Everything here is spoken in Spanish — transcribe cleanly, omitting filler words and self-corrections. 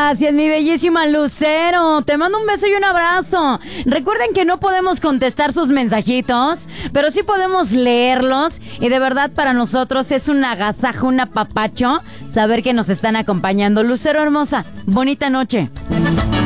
Gracias, mi bellísima Lucero. Te mando un beso y un abrazo. Recuerden que no podemos contestar sus mensajitos, pero sí podemos leerlos. Y de verdad para nosotros es un agasajo, un apapacho saber que nos están acompañando. Lucero hermosa, bonita noche.